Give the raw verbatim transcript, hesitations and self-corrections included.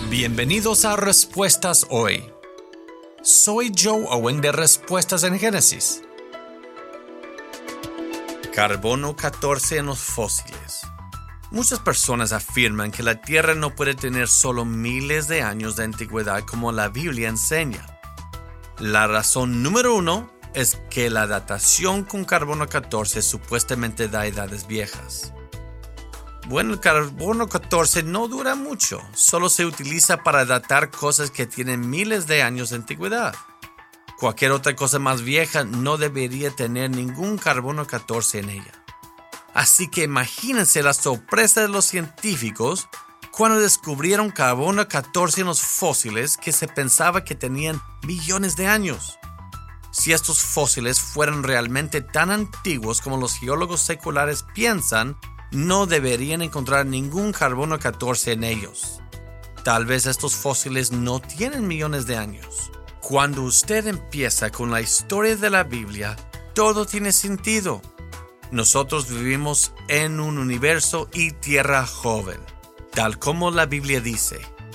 Bienvenidos a Respuestas Hoy. Soy Joe Owen de Respuestas en Génesis. Carbono catorce en los fósiles. Muchas personas afirman que la Tierra no puede tener solo miles de años de antigüedad como la Biblia enseña. La razón número uno es que la datación con carbono catorce supuestamente da edades viejas. Bueno, el carbono catorce no dura mucho, solo se utiliza para datar cosas que tienen miles de años de antigüedad. Cualquier otra cosa más vieja no debería tener ningún carbono catorce en ella. Así que imagínense la sorpresa de los científicos cuando descubrieron carbono catorce en los fósiles que se pensaba que tenían millones de años. Si estos fósiles fueran realmente tan antiguos como los geólogos seculares piensan, no deberían encontrar ningún carbono catorce en ellos. Tal vez estos fósiles no tienen millones de años. Cuando usted empieza con la historia de la Biblia, todo tiene sentido. Nosotros vivimos en un universo y tierra joven, tal como la Biblia dice.